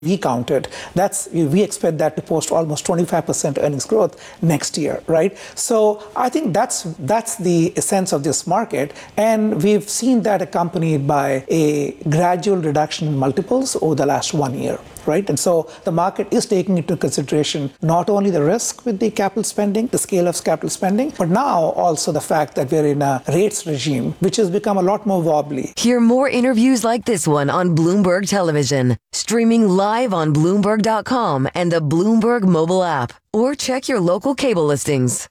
we counted, we expect that to post almost 25% earnings growth next year, right? So I think that's the essence of this market, and we've seen that accompanied by a gradual reduction in multiples over the last 1 year, right? And so the market is taking into consideration not only the risk with the capital spending, the scale of capital spending, but now also the fact that we're in a rates regime, which has become a lot more wobbly. Hear more interviews like this one on Bloomberg Television, streaming live on Bloomberg.com and the Bloomberg mobile app, or check your local cable listings.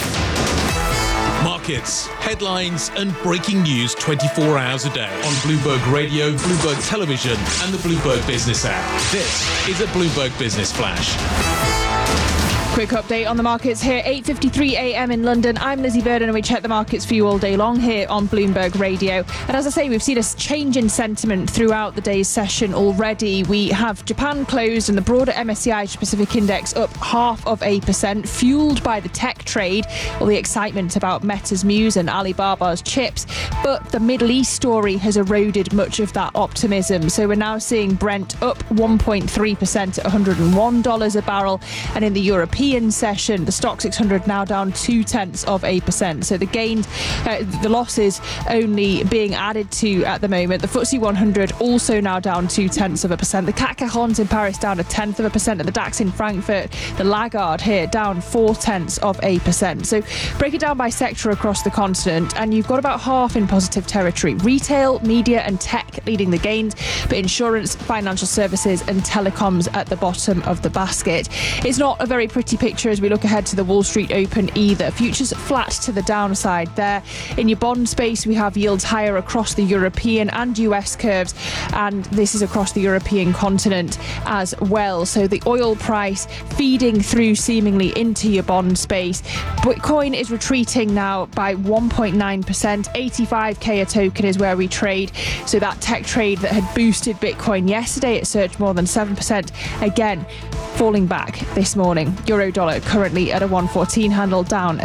Markets, headlines, and breaking news 24 hours a day on Bloomberg Radio, Bloomberg Television, and the Bloomberg Business app. This is a Bloomberg Business Flash. Quick update on the markets here, 8:53 a.m. in London. I'm Lizzie Burden and we check the markets for you all day long here on Bloomberg Radio. And as I say, we've seen a change in sentiment throughout the day's session already. We have Japan closed and the broader MSCI Asia Pacific Index up 0.5%, fueled by the tech trade, all the excitement about Meta's Muse and Alibaba's chips. But the Middle East story has eroded much of that optimism. So we're now seeing Brent up 1.3% at $101 a barrel. And in the European session, the Stoxx 600 now down 0.2%. So the gains, the losses only being added to at the moment. The FTSE 100 also now down 0.2%. The CAC 40 in Paris down 0.1%, and the DAX in Frankfurt, the laggard here, down 0.4%. So break it down by sector across the continent, and you've got about half in positive territory. Retail, media and tech leading the gains, but insurance, financial services and telecoms at the bottom of the basket. It's not a very pretty picture as we look ahead to the Wall Street Open either. Futures flat to the downside there. In your bond space, we have yields higher across the European and US curves, and this is across the European continent as well. So the oil price feeding through seemingly into your bond space. Bitcoin is retreating now by 1.9%. 85k a token is where we trade. So that tech trade that had boosted Bitcoin yesterday, it surged more than 7%. Again, falling back this morning. Euro dollar currently at a 114 handle, down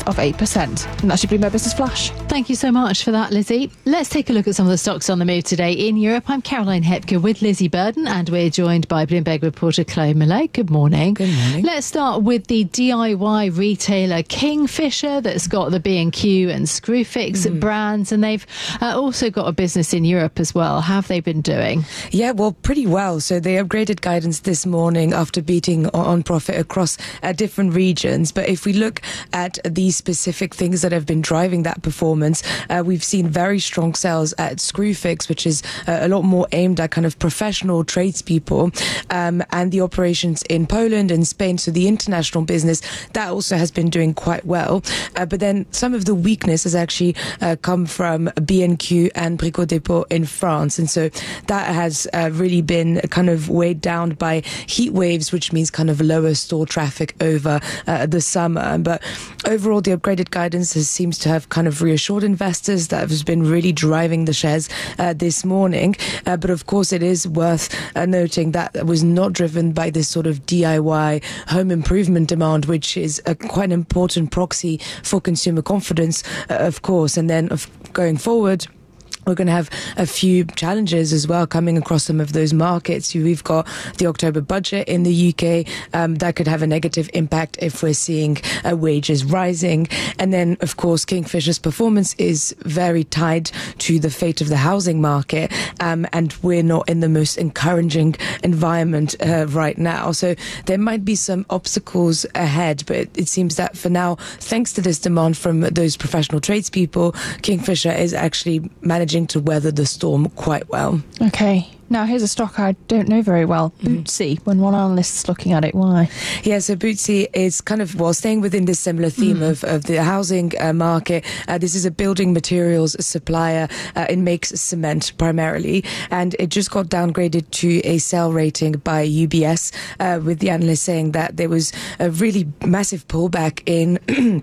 0.1%. And that's your Bloomberg Business Flash. Thank you so much for that, Lizzie. Let's take a look at some of the stocks on the move today in Europe. I'm Caroline Hepker with Lizzie Burden, and we're joined by Bloomberg reporter Chloe Millay. Good morning. Good morning. Let's start with the DIY retailer Kingfisher, that's got the B&Q and Screwfix brands, and they've also got a business in Europe as well. How have they been doing? Yeah, well, pretty well. So they upgraded guidance this morning after beating on profit across different regions. But if we look at the specific things that have been driving that performance, we've seen very strong sales at Screwfix, which is a lot more aimed at kind of professional tradespeople, and the operations in Poland and Spain. So the international business, that also has been doing quite well. But then some of the weakness has actually come from B&Q and Brico Dépôt in France. And so that has really been kind of weighed down by heat waves, which means kind of lower store traffic over the summer. But overall, the upgraded guidance seems to have kind of reassured investors. That has been really driving the shares this morning. But of course, it is worth noting that was not driven by this sort of DIY home improvement demand, which is quite an important proxy for consumer confidence, of course. And then going forward, we're going to have a few challenges as well coming across some of those markets. We've got the October budget in the UK. That could have a negative impact if we're seeing wages rising. And then, of course, Kingfisher's performance is very tied to the fate of the housing market. And we're not in the most encouraging environment right now. So there might be some obstacles ahead. But it seems that for now, thanks to this demand from those professional tradespeople, Kingfisher is actually managing to weather the storm quite well. Okay. Now, here's a stock I don't know very well. Bootsy, when one analyst's looking at it, why? Yeah, so Bootsy is kind of, staying within this similar theme of the housing market. This is a building materials supplier. It makes cement primarily, and it just got downgraded to a sell rating by UBS, with the analyst saying that there was a really massive pullback in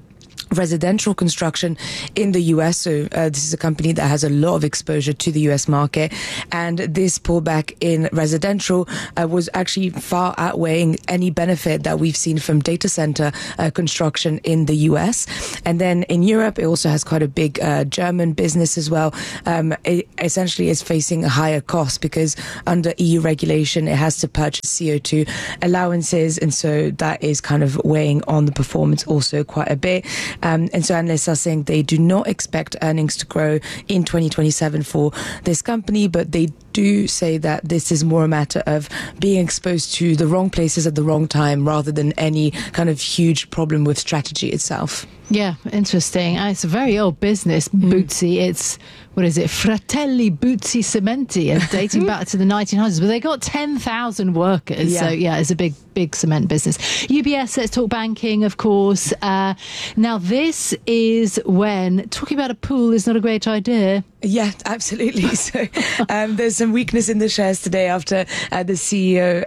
residential construction in the US. So this is a company that has a lot of exposure to the US market, and this pullback in residential was actually far outweighing any benefit that we've seen from data center construction in the US. And then in Europe, it also has quite a big German business as well. It essentially is facing a higher cost because under EU regulation, it has to purchase CO2 allowances, and so that is kind of weighing on the performance also quite a bit. And so analysts are saying they do not expect earnings to grow in 2027 for this company, but they do say that this is more a matter of being exposed to the wrong places at the wrong time rather than any kind of huge problem with strategy itself. Yeah, interesting. It's a very old business, Buzzi. It's, what is it, Fratelli Buzzi Cementi, and dating back to the 1900s. But they got 10,000 workers. So, yeah, it's a big cement business. UBS, let's talk banking, of course. Now, this is when talking about a pool is not a great idea. Yeah, absolutely. So there's some weakness in the shares today after the CEO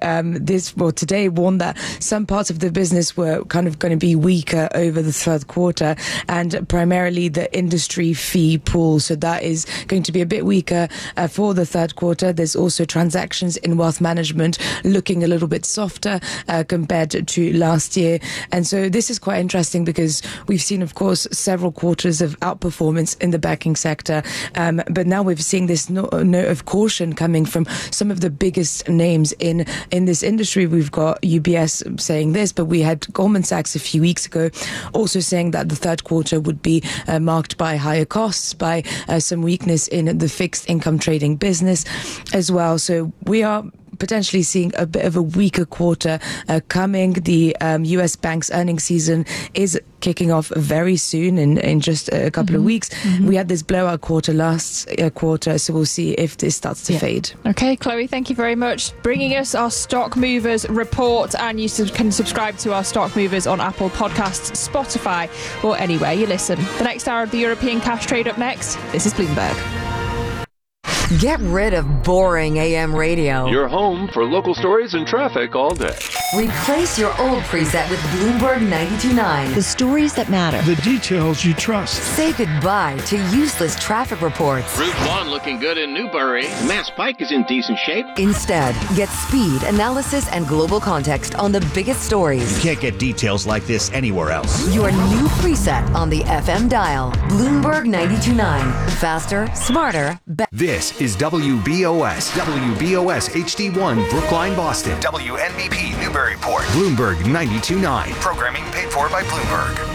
today warned that some parts of the business were kind of going to be weaker over the third quarter, and primarily the industry fee pool. So that is going to be a bit weaker for the third quarter. There's also transactions in wealth management looking a little bit softer compared to last year. And so this is quite interesting because we've seen, of course, several quarters of outperformance in the banking sector. But now we're seeing this note of caution coming from some of the biggest names in this industry. We've got UBS saying this, but we had Goldman Sachs a few weeks ago also saying that the third quarter would be marked by higher costs, by some weakness in the fixed income trading business as well. So we are potentially seeing a bit of a weaker quarter coming. The US banks earnings season is kicking off very soon in just a couple of weeks. We had this blowout quarter last quarter, so we'll see if this starts to fade. Okay, Chloe, thank you very much. Bringing us our Stock Movers report, and you can subscribe to our Stock Movers on Apple Podcasts, Spotify, or anywhere you listen. The next hour of the European cash trade up next. This is Bloomberg. Get rid of boring AM radio. Your home for local stories and traffic all day. Replace your old preset with Bloomberg 92.9. The stories that matter. The details you trust. Say goodbye to useless traffic reports. Route 1 looking good in Newbury. Mass Pike is in decent shape. Instead, get speed, analysis, and global context on the biggest stories. You can't get details like this anywhere else. Your new preset on the FM dial. Bloomberg 92.9. Faster, smarter, better. This is WBOS. WBOS HD1 Brookline, Boston. WNBP Newburyport. Bloomberg 92.9. Programming paid for by Bloomberg.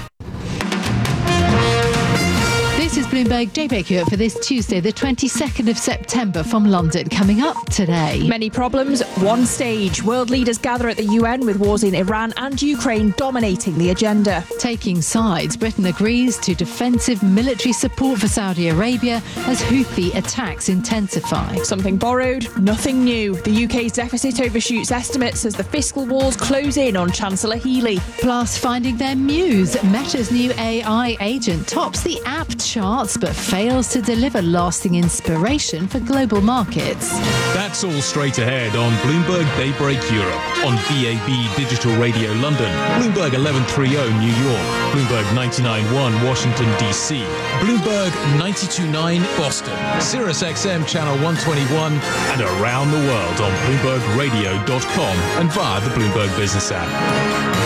This is Bloomberg Daybreak Europe for this Tuesday, the 22nd of September from London. Coming up today. Many problems, one stage. World leaders gather at the UN with wars in Iran and Ukraine dominating the agenda. Taking sides, Britain agrees to defensive military support for Saudi Arabia as Houthi attacks intensify. Something borrowed, nothing new. The UK's deficit overshoots estimates as the fiscal walls close in on Chancellor Healey. Plus, finding their muse. Meta's new AI agent tops the app charts but fails to deliver lasting inspiration for global markets. That's all straight ahead on Bloomberg Daybreak Europe, on DAB Digital Radio London, Bloomberg 1130 New York, Bloomberg 99.1 Washington DC, Bloomberg 92.9 Boston, Sirius XM Channel 121, and around the world on BloombergRadio.com and via the Bloomberg Business app.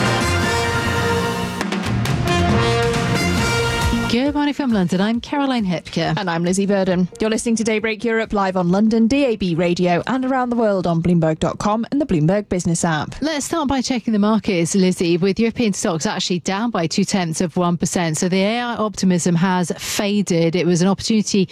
Good morning from London. I'm Caroline Hepker. And I'm Lizzie Burden. You're listening to Daybreak Europe live on London, DAB Radio, and around the world on Bloomberg.com and the Bloomberg Business app. Let's start by checking the markets, Lizzie, with European stocks actually down by 0.2%. So the AI optimism has faded. It was an opportunity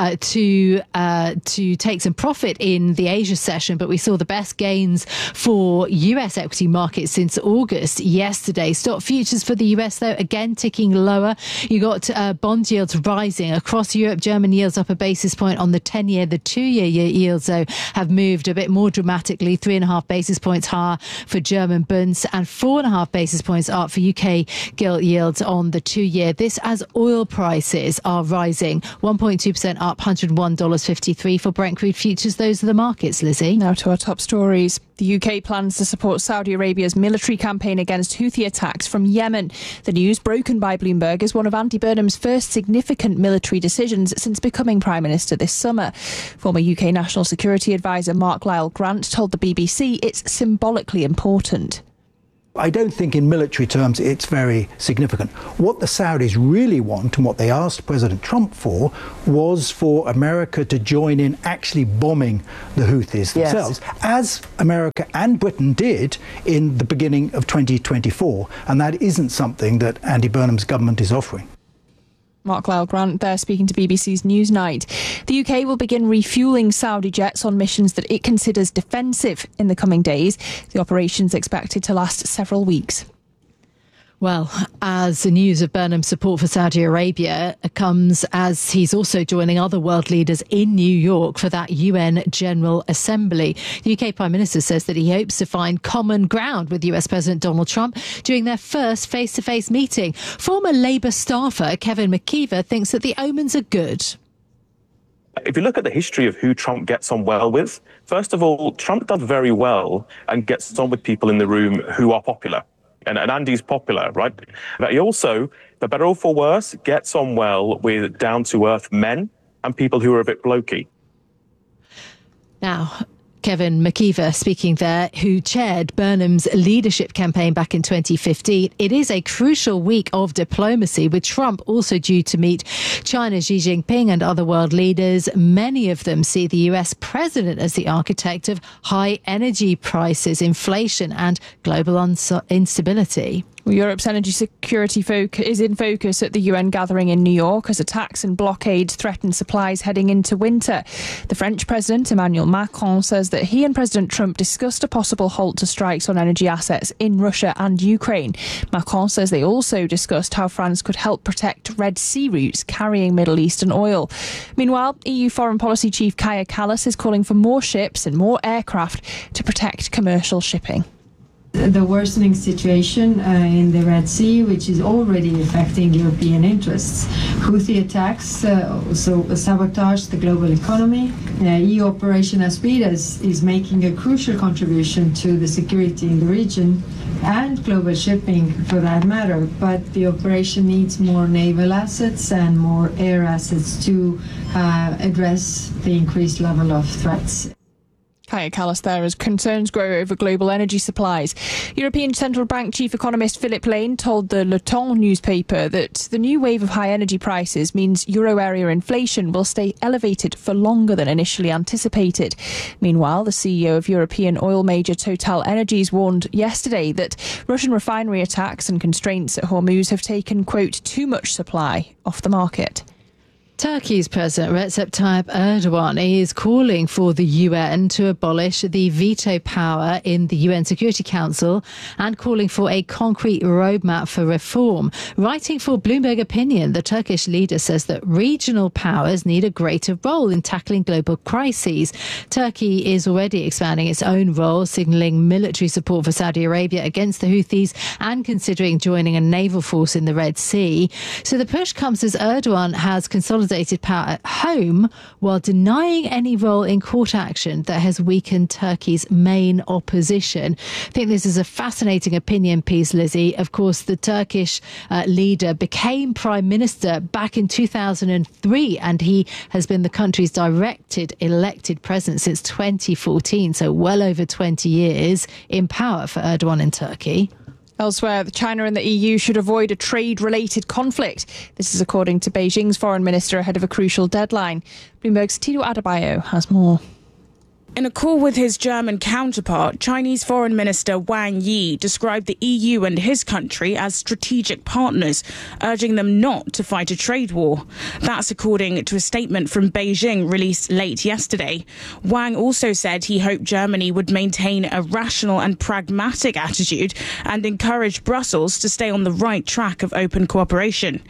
to take some profit in the Asia session, but we saw the best gains for US equity markets since August yesterday. Stock futures for the US, though, again ticking lower. You got bond yields rising across Europe. German yields up a basis point on the 10-year. The 2-year yields, though, have moved a bit more dramatically, 3.5 basis points higher for German bunds and 4.5 basis points up for UK gilt yields on the 2-year. This as oil prices are rising, 1.2% up, $101.53 for Brent crude futures. Those are the markets, Lizzie. Now to our top stories. The UK plans to support Saudi Arabia's military campaign against Houthi attacks from Yemen. The news, broken by Bloomberg, is one of Andy Burnham's first significant military decisions since becoming Prime Minister this summer. Former UK National Security Advisor Mark Lyle Grant told the BBC it's symbolically important. I don't think in military terms it's very significant. What the Saudis really want and what they asked President Trump for was for America to join in actually bombing the Houthis themselves, as America and Britain did in the beginning of 2024. And that isn't something that Andy Burnham's government is offering. Mark Lyle Grant there speaking to BBC's Newsnight. The UK will begin refuelling Saudi jets on missions that it considers defensive in the coming days. The operation's expected to last several weeks. Well, as the news of Burnham's support for Saudi Arabia comes as he's also joining other world leaders in New York for that UN General Assembly. The UK Prime Minister says that he hopes to find common ground with US President Donald Trump during their first face-to-face meeting. Former Labour staffer Kevin McKeever thinks that the omens are good. If you look at the history of who Trump gets on well with, first of all, Trump does very well and gets on with people in the room who are popular. And Andy's popular, right? But he also, for better or for worse, gets on well with down-to-earth men and people who are a bit blokey. Now, Kevin McKeever speaking there, who chaired Burnham's leadership campaign back in 2015. It is a crucial week of diplomacy, with Trump also due to meet China's Xi Jinping and other world leaders. Many of them see the US president as the architect of high energy prices, inflation and global instability. Well, Europe's energy security is in focus at the UN gathering in New York as attacks and blockades threaten supplies heading into winter. The French President Emmanuel Macron says that he and President Trump discussed a possible halt to strikes on energy assets in Russia and Ukraine. Macron says they also discussed how France could help protect Red Sea routes carrying Middle Eastern oil. Meanwhile, EU Foreign Policy Chief Kaja Kallas is calling for more ships and more aircraft to protect commercial shipping. The worsening situation in the Red Sea, which is already affecting European interests. Houthi attacks also sabotage the global economy. EU Operation Aspides is making a crucial contribution to the security in the region and global shipping for that matter, but the operation needs more naval assets and more air assets to address the increased level of threats. Kaja Kallas there as concerns grow over global energy supplies. European Central Bank Chief Economist Philip Lane told the Le Temps newspaper that the new wave of high energy prices means euro area inflation will stay elevated for longer than initially anticipated. Meanwhile, the CEO of European oil major Total Energies warned yesterday that Russian refinery attacks and constraints at Hormuz have taken, quote, too much supply off the market. Turkey's President Recep Tayyip Erdogan is calling for the UN to abolish the veto power in the UN Security Council and calling for a concrete roadmap for reform. Writing for Bloomberg Opinion, the Turkish leader says that regional powers need a greater role in tackling global crises. Turkey is already expanding its own role, signalling military support for Saudi Arabia against the Houthis and considering joining a naval force in the Red Sea. So the push comes as Erdogan has consolidated power at home while denying any role in court action that has weakened Turkey's main opposition. I think this is a fascinating opinion piece, Lizzie. Of course, the Turkish leader became prime minister back in 2003, and he has been the country's elected president since 2014, so well over 20 years in power for Erdogan in Turkey. Elsewhere, China and the EU should avoid a trade-related conflict. This is according to Beijing's foreign minister ahead of a crucial deadline. Bloomberg's Tito Adebayo has more. In a call with his German counterpart, Chinese Foreign Minister Wang Yi described the EU and his country as strategic partners, urging them not to fight a trade war. That's according to a statement from Beijing released late yesterday. Wang also said he hoped Germany would maintain a rational and pragmatic attitude and encourage Brussels to stay on the right track of open cooperation.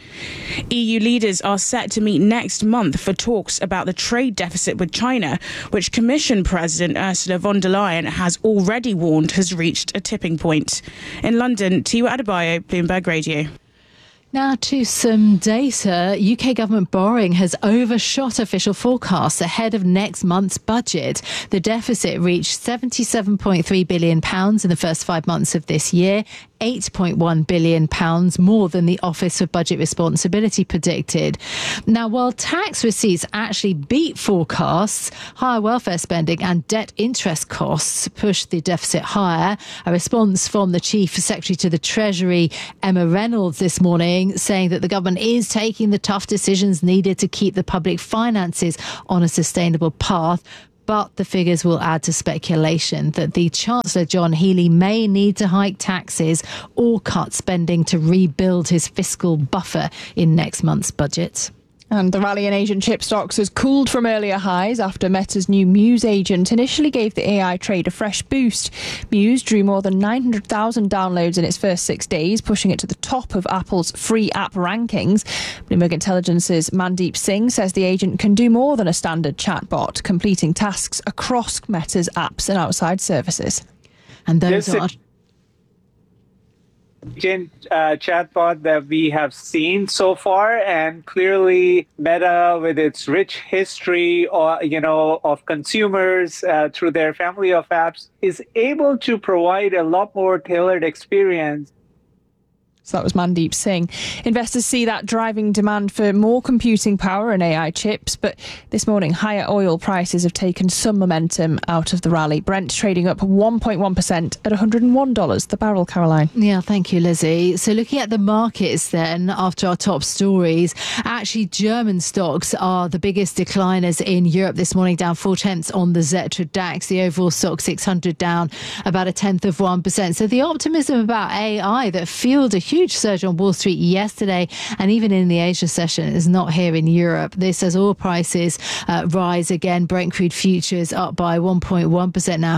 EU leaders are set to meet next month for talks about the trade deficit with China, which Commission President Ursula von der Leyen has already warned has reached a tipping point. In London, Tio Adebayo, Bloomberg Radio. Now to some data. UK government borrowing has overshot official forecasts ahead of next month's budget. The deficit reached £77.3 billion in the first 5 months of this year, £8.1 billion more than the Office for Budget Responsibility predicted. Now, while tax receipts actually beat forecasts, higher welfare spending and debt interest costs pushed the deficit higher. A response from the Chief Secretary to the Treasury, Emma Reynolds, this morning, saying that the government is taking the tough decisions needed to keep the public finances on a sustainable path. But the figures will add to speculation that the Chancellor, John Healey, may need to hike taxes or cut spending to rebuild his fiscal buffer in next month's budget. And the rally in Asian chip stocks has cooled from earlier highs after Meta's new Muse agent initially gave the AI trade a fresh boost. Muse drew more than 900,000 downloads in its first 6 days, pushing it to the top of Apple's free app rankings. Bloomberg Intelligence's Mandeep Singh says the agent can do more than a standard chatbot, completing tasks across Meta's apps and outside services. And those are... chatbot that we have seen so far, and clearly Meta, with its rich history of consumers through their family of apps, is able to provide a lot more tailored experience. So that was Mandeep Singh. Investors see that driving demand for more computing power and AI chips, but this morning higher oil prices have taken some momentum out of the rally. Brent trading up 1.1% at $101 the barrel, Caroline. Yeah, thank you, Lizzie. So looking at the markets then, after our top stories, actually German stocks are the biggest decliners in Europe this morning, down 0.4 on the Xetra DAX. The overall stock 600 down about 0.1%. So the optimism about AI that fueled a huge surge on Wall Street yesterday and even in the Asia session is not here in Europe. This as oil prices rise again. Brent crude futures up by 1.1% now,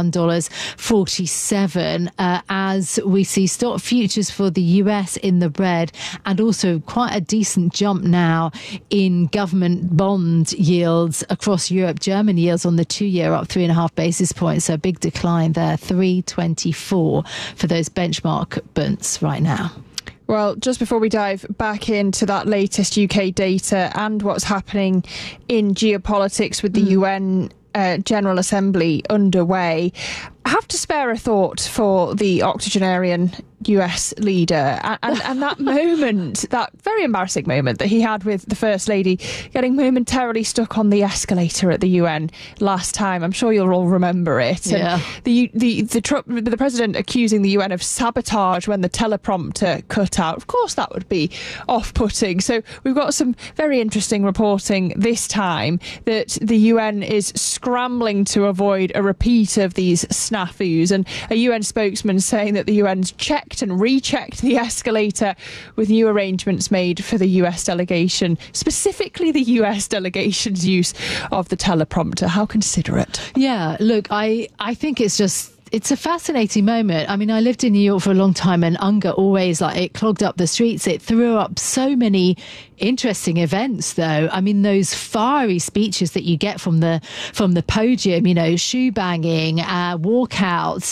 $101.47, as we see stock futures for the US in the red, and also quite a decent jump now in government bond yields across Europe. German yields on the 2-year up 3.5 basis points, so a big decline there, 3.24 for those benchmark bunts right now. Well, just before we dive back into that latest UK data and what's happening in geopolitics with the UN General Assembly underway, I have to spare a thought for the octogenarian US leader and that moment, that very embarrassing moment that he had with the First Lady getting momentarily stuck on the escalator at the UN last time. I'm sure you'll all remember it. Yeah. And the president accusing the UN of sabotage when the teleprompter cut out. Of course, that would be off-putting. So we've got some very interesting reporting this time that the UN is scrambling to avoid a repeat of these snafus, and a UN spokesman saying that the UN's checked and rechecked the escalator with new arrangements made for the US delegation, specifically the US delegation's use of the teleprompter. How considerate. Yeah, look, I think it's a fascinating moment. I mean, I lived in New York for a long time, and UNGA always, it clogged up the streets. It threw up so many interesting events, though. I mean, those fiery speeches that you get from the podium, shoe banging, walkouts.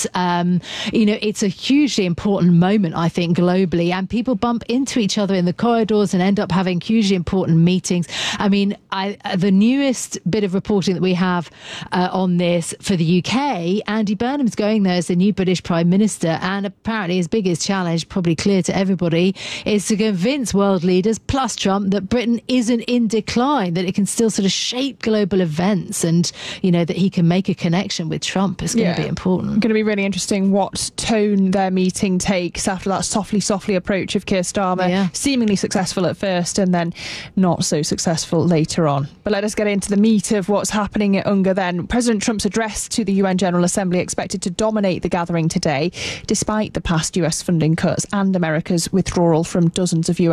It's a hugely important moment, I think, globally, and people bump into each other in the corridors and end up having hugely important meetings. I mean, the newest bit of reporting that we have on this for the UK, Andy Burnham's going there as the new British Prime Minister, and apparently his biggest challenge, probably clear to everybody, is to convince world leaders plus Trump that Britain isn't in decline, that it can still sort of shape global events, and that he can make a connection with Trump is going to be important. Going to be really interesting what tone their meeting takes after that softly approach of Keir Starmer, seemingly successful at first and then not so successful later on. But let us get into the meat of what's happening at UNGA then. President Trump's address to the UN General Assembly expected to dominate the gathering today, despite the past US funding cuts and America's withdrawal from dozens of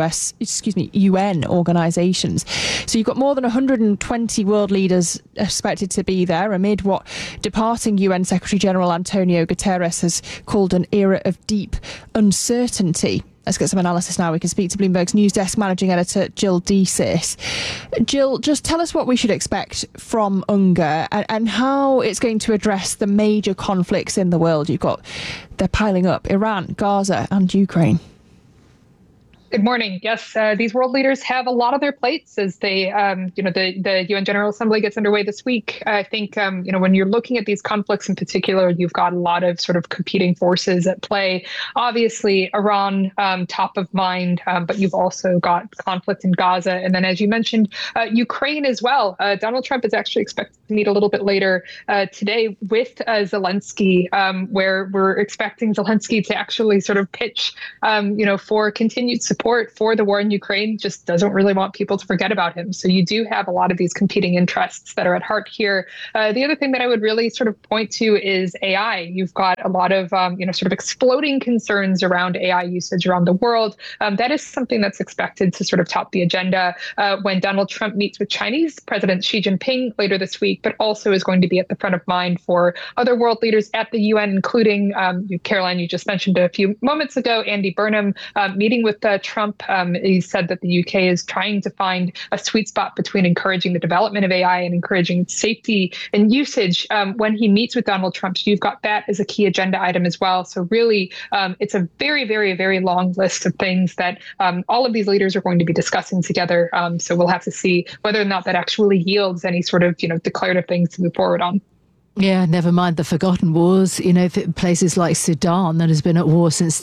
UN organisations. So you've got more than 120 world leaders expected to be there amid what departing UN Secretary General Antonio Guterres has called an era of deep uncertainty. Let's get some analysis now. We can speak to Bloomberg's news desk managing editor Jill Desis. Jill, just tell us what we should expect from UNGA and how it's going to address the major conflicts in the world. They're piling up: Iran, Gaza and Ukraine. Good morning. Yes, these world leaders have a lot on their plates as they, the UN General Assembly gets underway this week. I think, when you're looking at these conflicts in particular, you've got a lot of sort of competing forces at play. Obviously, Iran, top of mind, but you've also got conflict in Gaza. And then, as you mentioned, Ukraine as well. Donald Trump is actually expected to meet a little bit later today with Zelensky, where we're expecting Zelensky to actually sort of pitch, for continued support for the war in Ukraine. Just doesn't really want people to forget about him. So you do have a lot of these competing interests that are at heart here. The other thing that I would really sort of point to is AI. You've got a lot of, sort of exploding concerns around AI usage around the world. That is something that's expected to sort of top the agenda when Donald Trump meets with Chinese President Xi Jinping later this week, but also is going to be at the front of mind for other world leaders at the UN, including Caroline, you just mentioned a few moments ago, Andy Burnham meeting with Trump. He said that the UK is trying to find a sweet spot between encouraging the development of AI and encouraging its safety and usage. When he meets with Donald Trump, you've got that as a key agenda item as well. So really, it's a very, very, very long list of things that all of these leaders are going to be discussing together. So we'll have to see whether or not that actually yields any sort of, declarative things to move forward on. Yeah, never mind the forgotten wars, places like Sudan that has been at war since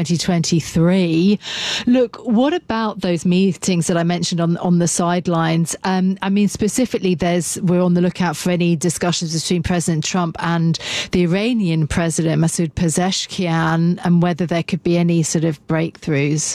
2023. Look, what about those meetings that I mentioned on the sidelines? Specifically, we're on the lookout for any discussions between President Trump and the Iranian president, Masoud Pezeshkian, and whether there could be any sort of breakthroughs.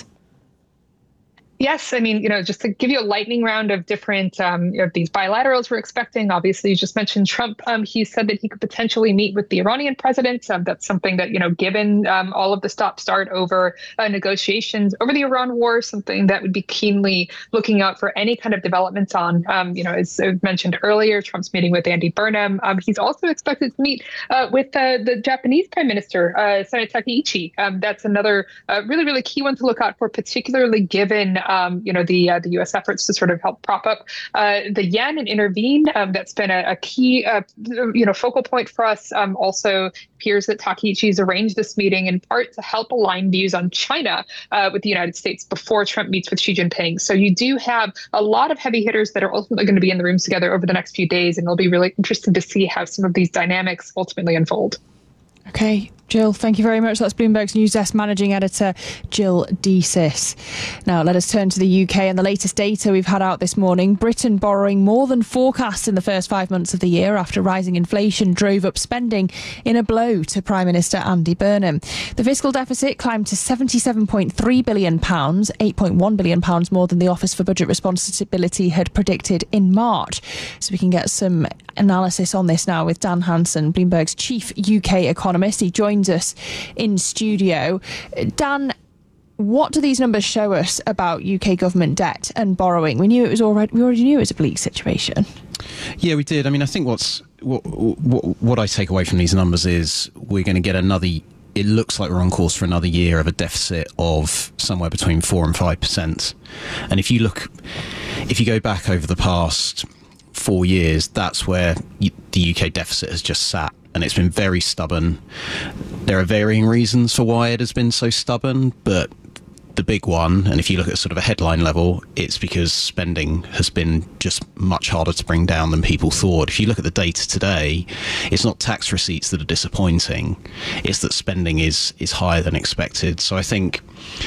Yes, just to give you a lightning round of different of these bilaterals we're expecting. Obviously, you just mentioned Trump. He said that he could potentially meet with the Iranian president. That's something that, given all of the stop-start over negotiations over the Iran war, something that would be keenly looking out for any kind of developments on. As I mentioned earlier, Trump's meeting with Andy Burnham. He's also expected to meet with the Japanese Prime Minister, Sanae Takaichi. That's another really, really key one to look out for, particularly given the U.S. efforts to sort of help prop up the yen and intervene. That's been a key, focal point for us. Also appears that Takaichi's arranged this meeting in part to help align views on China with the United States before Trump meets with Xi Jinping. So you do have a lot of heavy hitters that are ultimately going to be in the rooms together over the next few days, and it'll be really interesting to see how some of these dynamics ultimately unfold. Okay, Jill, thank you very much. That's Bloomberg's News Desk Managing Editor, Jill Deesis. Now, let us turn to the UK and the latest data we've had out this morning. Britain borrowing more than forecast in the first 5 months of the year after rising inflation drove up spending in a blow to Prime Minister Andy Burnham. The fiscal deficit climbed to £77.3 billion, £8.1 billion more than the Office for Budget Responsibility had predicted in March. So we can get some analysis on this now with Dan Hanson, Bloomberg's chief UK economist. He joins us in studio. Dan, what do these numbers show us about UK government debt and borrowing? We already knew it was a bleak situation. Yeah, we did. I think what I take away from these numbers is we're going to get it looks like we're on course for another year of a deficit of somewhere between 4 and 5%. And if you go back over the past 4 years, that's where the UK deficit has just sat, and it's been very stubborn. There are varying reasons for why it has been so stubborn, but the big one, and if you look at sort of a headline level, it's because spending has been just much harder to bring down than people thought. If you look at the data today, it's not tax receipts that are disappointing, it's that spending is higher than expected. So I think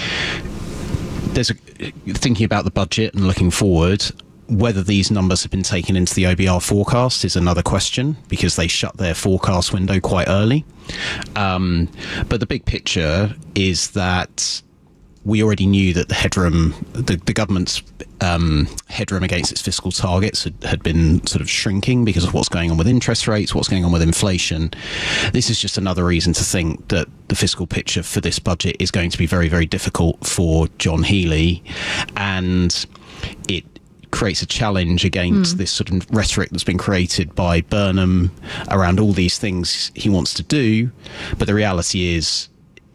thinking about the budget and looking forward, whether these numbers have been taken into the OBR forecast is another question, because they shut their forecast window quite early. But the big picture is that we already knew that the headroom, the government's headroom against its fiscal targets had been sort of shrinking because of what's going on with interest rates, what's going on with inflation. This is just another reason to think that the fiscal picture for this budget is going to be very, very difficult for John Healey, and it creates a challenge against this sort of rhetoric that's been created by Burnham around all these things he wants to do. But the reality is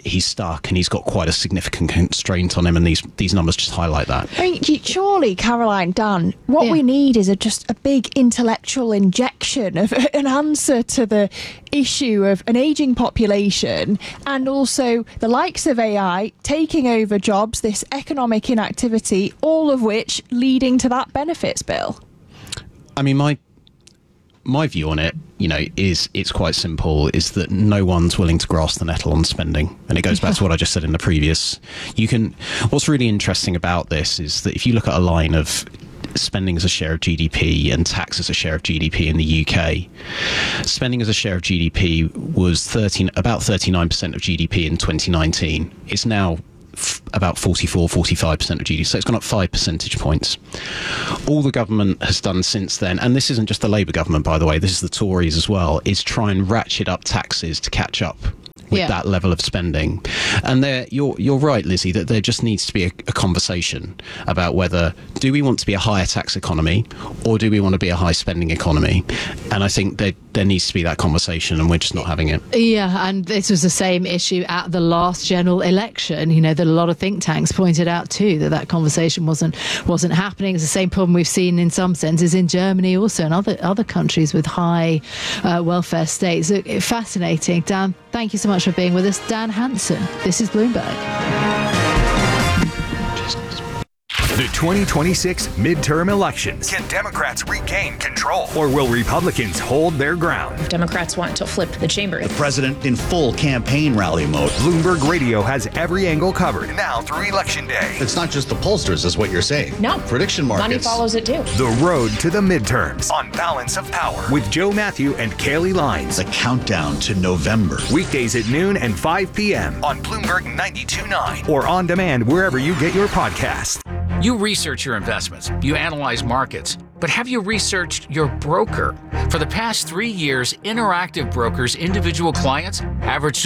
he's stuck and he's got quite a significant constraint on him, and these numbers just highlight that. I mean, surely, Caroline, Dan, what we need is just a big intellectual injection of an answer to the issue of an ageing population and also the likes of AI taking over jobs, this economic inactivity, all of which leading to that benefits bill. I mean, my view on it, is it's quite simple, is that no one's willing to grasp the nettle on spending. And it goes back to what I just said in the previous. What's really interesting about this is that if you look at a line of spending as a share of GDP and tax as a share of GDP in the UK, spending as a share of GDP was about 39% of GDP in 2019. It's now about 44-45% of GDP, so it's gone up 5 percentage points. All the government has done since then, and this isn't just the Labour government, by the way, this is the Tories as well, is try and ratchet up taxes to catch up with that level of spending. And you're right, Lizzie, that there just needs to be a conversation about whether do we want to be a higher tax economy or do we want to be a high spending economy. And I think there needs to be that conversation, and we're just not having it. Yeah, and this was the same issue at the last general election. That a lot of think tanks pointed out too that conversation wasn't happening. It's the same problem we've seen in some senses in Germany also, and other countries with high welfare states. Fascinating. Dan, thank you so much for being with us. Dan Hansen, this is Bloomberg. The 2026 midterm elections. Can Democrats regain control, or will Republicans hold their ground? Democrats want to flip the chamber. The president in full campaign rally mode. Bloomberg Radio has every angle covered now through Election Day. It's not just the pollsters, is what you're saying. No. Prediction markets. Money follows it too. The road to the midterms on Balance of Power with Joe Matthew and Kaylee Lines. The countdown to November. Weekdays at noon and 5 p.m. on Bloomberg 92.9 or on demand wherever you get your podcasts. You research your investments, you analyze markets, but have you researched your broker? For the past 3 years, Interactive Brokers' individual clients averaged a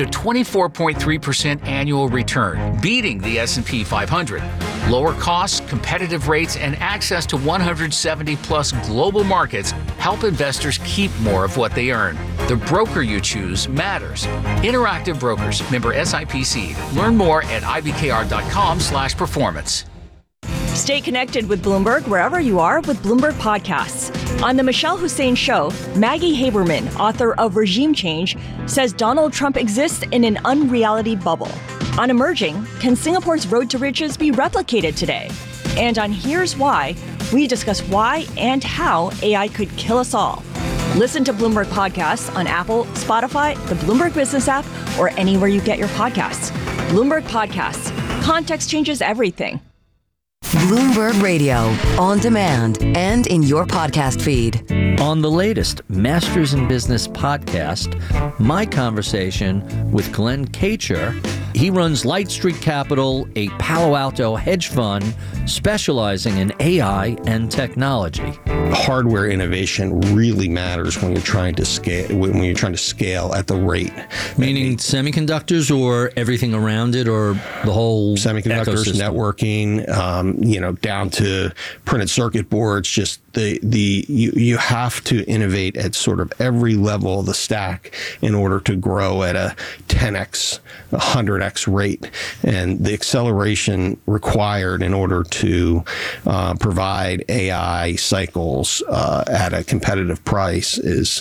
24.3% annual return, beating the S&P 500. Lower costs, competitive rates, and access to 170-plus global markets help investors keep more of what they earn. The broker you choose matters. Interactive Brokers, member SIPC. Learn more at ibkr.com/performance. Stay connected with Bloomberg wherever you are with Bloomberg Podcasts. On The Michelle Hussein Show, Maggie Haberman, author of Regime Change, says Donald Trump exists in an unreality bubble. On Emerging, can Singapore's road to riches be replicated today? And on Here's Why, we discuss why and how AI could kill us all. Listen to Bloomberg Podcasts on Apple, Spotify, the Bloomberg Business app, or anywhere you get your podcasts. Bloomberg Podcasts. Context changes everything. Bloomberg Radio, on demand and in your podcast feed. On the latest Masters in Business podcast, my conversation with Glenn Kacher. He runs Light Street Capital, a Palo Alto hedge fund specializing in AI and technology. Hardware innovation really matters when you're trying to scale. When you're trying to scale at the rate, meaning semiconductors or everything around it, or the whole semiconductors, ecosystem. Networking, down to printed circuit boards. Just you have to innovate at sort of every level of the stack in order to grow at a 10x, 100x rate, and the acceleration required in order to provide AI cycles at a competitive price is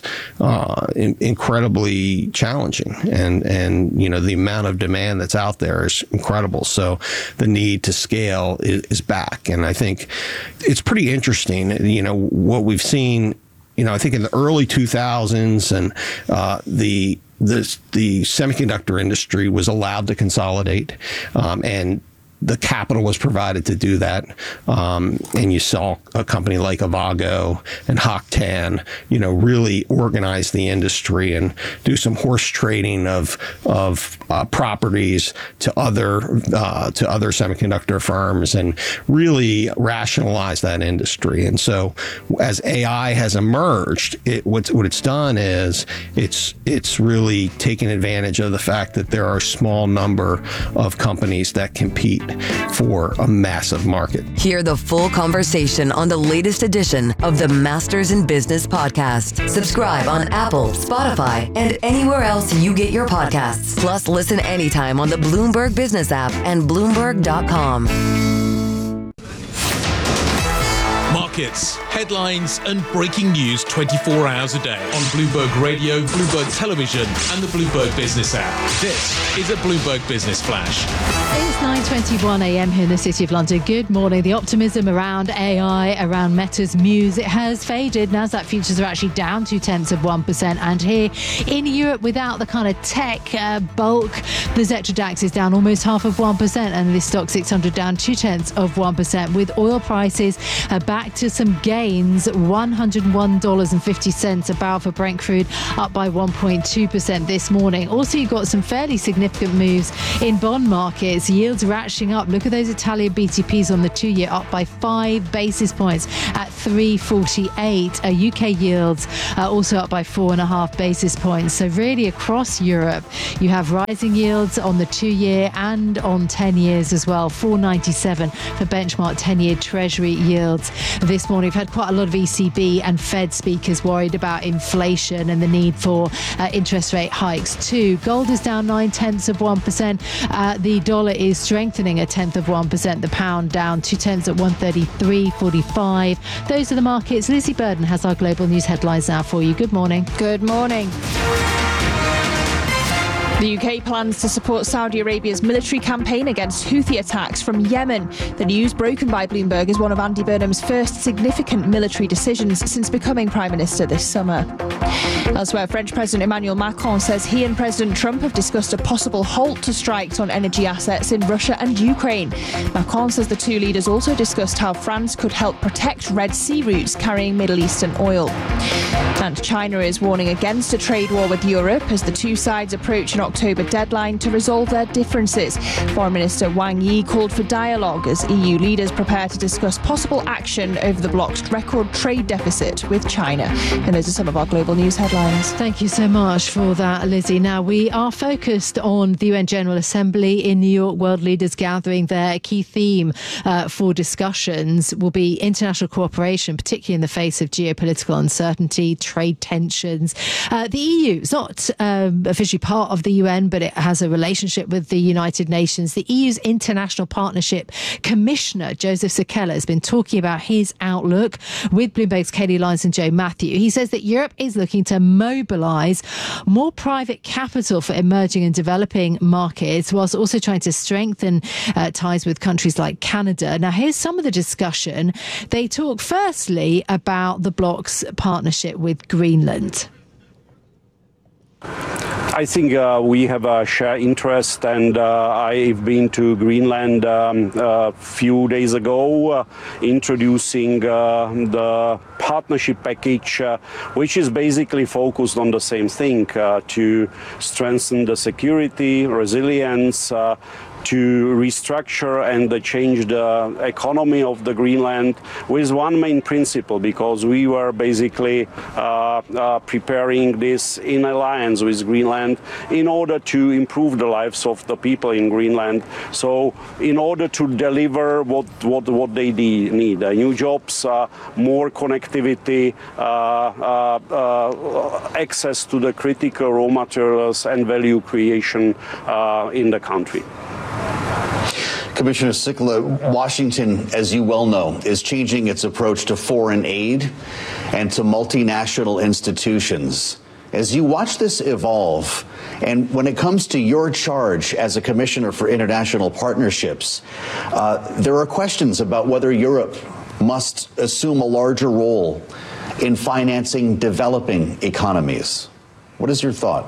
incredibly challenging, and the amount of demand that's out there is incredible. So the need to scale is back, and I think it's pretty interesting. What we've seen. I think in the early 2000s, and the semiconductor industry was allowed to consolidate, and the capital was provided to do that. And you saw a company like Avago and Hock Tan, really organize the industry and do some horse trading of properties to other semiconductor firms and really rationalize that industry. And so as AI has emerged, what it's done is it's really taken advantage of the fact that there are a small number of companies that compete for a massive market. Hear the full conversation on the latest edition of the Masters in Business podcast. Subscribe on Apple, Spotify, and anywhere else you get your podcasts. Plus, listen anytime on the Bloomberg Business app and Bloomberg.com. Markets, headlines, and breaking news 24 hours a day on Bloomberg Radio, Bloomberg Television, and the Bloomberg Business app. This is a Bloomberg Business Flash. It's 9:21 a.m. here in the City of London. Good morning. The optimism around AI, around Meta's Muse, it has faded. Nasdaq futures are actually down 0.2%. And here in Europe, without the kind of tech bulk, the Xetra DAX is down almost 0.5%. And the stock 600 down 0.2%, with oil prices back to some gains. $101.50 a barrel for Brent crude, up by 1.2% this morning. Also, you've got some fairly significant moves in bond markets. Yields ratcheting up. Look at those Italian BTPs on the 2-year, up by 5 basis points at 3.48. UK yields also up by 4.5 basis points. So really across Europe, you have rising yields on the 2-year and on 10 years as well. 4.97 for benchmark 10-year Treasury yields. This morning, we've had quite a lot of ECB and Fed speakers worried about inflation and the need for interest rate hikes too. Gold is down 0.9%. The dollar is strengthening 0.1%. The pound down 0.2 at 133.45. Those are the markets. Lizzie Burden has our global news headlines now for you. Good morning. Good morning. The UK plans to support Saudi Arabia's military campaign against Houthi attacks from Yemen. The news, broken by Bloomberg, is one of Andy Burnham's first significant military decisions since becoming Prime Minister this summer. Elsewhere, French President Emmanuel Macron says he and President Trump have discussed a possible halt to strikes on energy assets in Russia and Ukraine. Macron says the two leaders also discussed how France could help protect Red Sea routes carrying Middle Eastern oil. And China is warning against a trade war with Europe as the two sides approach an October deadline to resolve their differences. Foreign Minister Wang Yi called for dialogue as EU leaders prepare to discuss possible action over the bloc's record trade deficit with China. And those are some of our global news headlines. Thank you so much for that, Lizzie. Now, we are focused on the UN General Assembly in New York. World leaders gathering there. A key theme for discussions will be international cooperation, particularly in the face of geopolitical uncertainty, trade tensions. The EU is not officially part of the UN, but it has a relationship with the United Nations. The EU's International Partnership Commissioner, Joseph Sakella, has been talking about his outlook with Bloomberg's Katie Lyons and Joe Matthew. He says that Europe is looking to mobilise more private capital for emerging and developing markets, whilst also trying to strengthen ties with countries like Canada. Now, here's some of the discussion. They talk firstly about the bloc's partnership with Greenland. I think we have a shared interest, and I've been to Greenland a few days ago, introducing the partnership package, which is basically focused on the same thing, to strengthen the security, resilience, to restructure and change the economy of the Greenland with one main principle, because we were basically preparing this in alliance with Greenland in order to improve the lives of the people in Greenland. So in order to deliver what they need, new jobs, more connectivity, access to the critical raw materials and value creation in the country. Commissioner Sakella, Washington, as you well know, is changing its approach to foreign aid and to multinational institutions. As you watch this evolve, and when it comes to your charge as a Commissioner for International Partnerships, there are questions about whether Europe must assume a larger role in financing developing economies. What is your thought?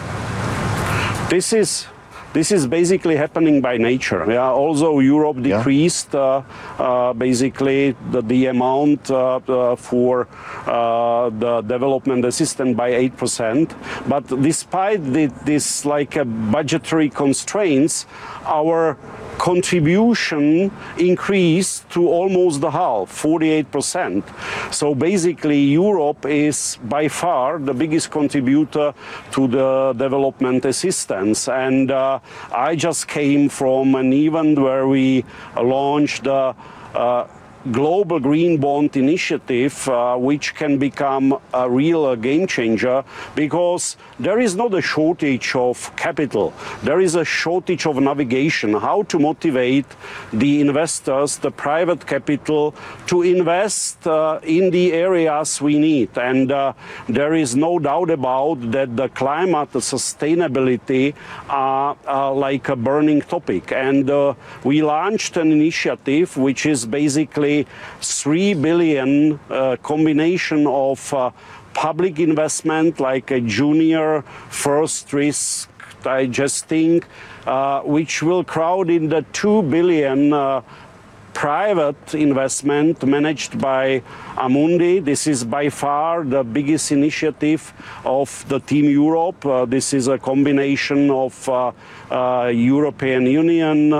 This is basically happening by nature. Yeah, although Europe decreased basically the amount for the development assistance by 8%, but despite this budgetary constraints, our contribution increased to almost the half, 48%. So basically, Europe is by far the biggest contributor to the development assistance. And I just came from an event where we launched the Global Green Bond Initiative, which can become a real game changer, because there is not a shortage of capital. There is a shortage of navigation, how to motivate the investors, the private capital, to invest in the areas we need. And there is no doubt about that the climate, the sustainability are like a burning topic. And we launched an initiative which is basically 3 billion combination of public investment, like a junior first risk digesting, which will crowd in the 2 billion private investment managed by Amundi. This is by far the biggest initiative of the Team Europe. This is a combination of European Union,